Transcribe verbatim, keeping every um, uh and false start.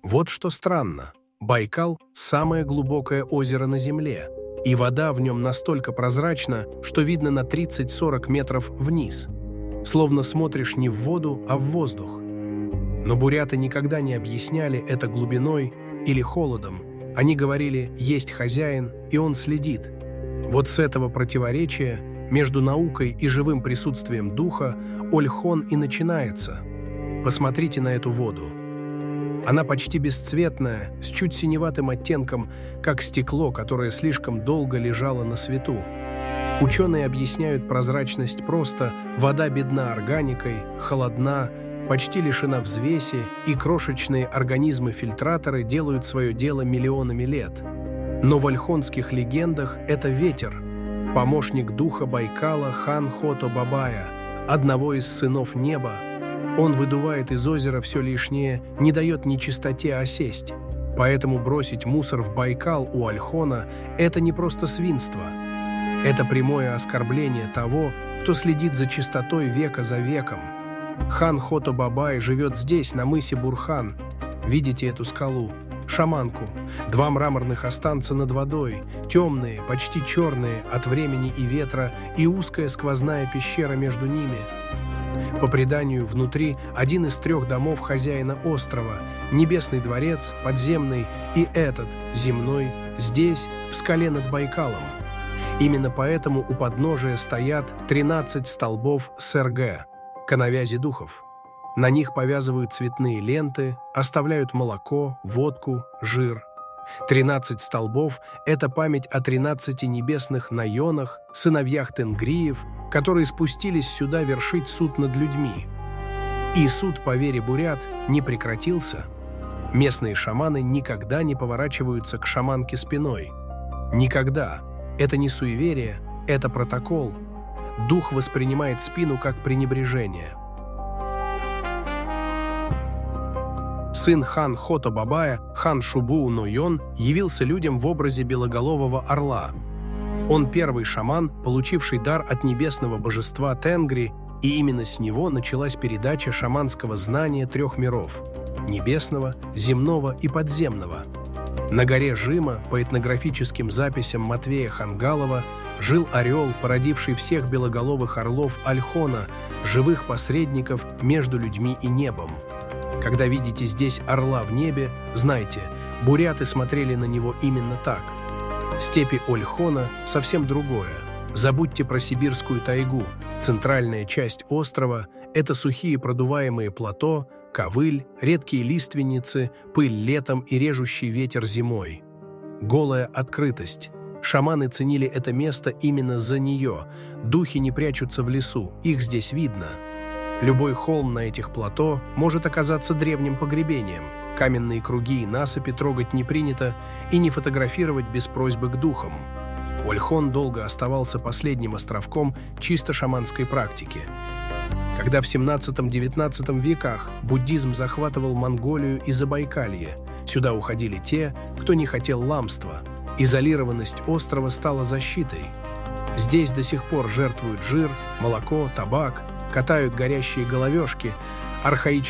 Вот что странно. Байкал – самое глубокое озеро на Земле, и вода в нем настолько прозрачна, что видно на тридцать-сорок метров вниз. Словно смотришь не в воду, а в воздух. Но буряты никогда не объясняли это глубиной или холодом. Они говорили «есть хозяин, и он следит». Вот с этого противоречия между наукой и живым присутствием духа Ольхон и начинается. Посмотрите на эту воду. Она почти бесцветная, с чуть синеватым оттенком, как стекло, которое слишком долго лежало на свету. Ученые объясняют прозрачность просто: вода бедна органикой, холодна, почти лишена взвеси, и крошечные организмы-фильтраторы делают свое дело миллионами лет. Но в ольхонских легендах это ветер, помощник духа Байкала Хан Хото-Бабая, одного из сынов неба. Он выдувает из озера все лишнее, не дает нечистоте осесть. Поэтому бросить мусор в Байкал у Ольхона – это не просто свинство. Это прямое оскорбление того, кто следит за чистотой века за веком. Хан Хото-Бабай живет здесь, на мысе Бурхан. Видите эту скалу? Шаманку. Два мраморных останца над водой, темные, почти черные от времени и ветра, и узкая сквозная пещера между ними. По преданию, внутри один из трех домов хозяина острова, небесный дворец, подземный, и этот, земной, здесь, в скале над Байкалом. Именно поэтому у подножия стоят тринадцать столбов Сэргэ, коновязи духов. На них повязывают цветные ленты, оставляют молоко, водку, жир. тринадцать столбов – это память о тринадцати небесных Найонах, сыновьях Тенгриев, которые спустились сюда вершить суд над людьми. И суд, по вере бурят, не прекратился. Местные шаманы никогда не поворачиваются к шаманке спиной. Никогда. Это не суеверие, это протокол. Дух воспринимает спину как пренебрежение. Сын хан Хото-Бабая, хан Шубуу-Нойон, явился людям в образе белоголового орла. Он первый шаман, получивший дар от небесного божества Тенгри, и именно с него началась передача шаманского знания трех миров – небесного, земного и подземного. На горе Жима, по этнографическим записям Матвея Хангалова, жил орел, породивший всех белоголовых орлов Ольхона, живых посредников между людьми и небом. Когда видите здесь орла в небе, знайте, буряты смотрели на него именно так. Степи Ольхона – совсем другое. Забудьте про сибирскую тайгу. Центральная часть острова – это сухие продуваемые плато, ковыль, редкие лиственницы, пыль летом и режущий ветер зимой. Голая открытость. Шаманы ценили это место именно за нее. Духи не прячутся в лесу, их здесь видно. Любой холм на этих плато может оказаться древним погребением. Каменные круги и насыпи трогать не принято и не фотографировать без просьбы к духам. Ольхон долго оставался последним островком чисто шаманской практики. Когда в семнадцатом-девятнадцатом веках буддизм захватывал Монголию и Забайкалье, сюда уходили те, кто не хотел ламства. Изолированность острова стала защитой. Здесь до сих пор жертвуют жир, молоко, табак, катают горящие головешки, архаичные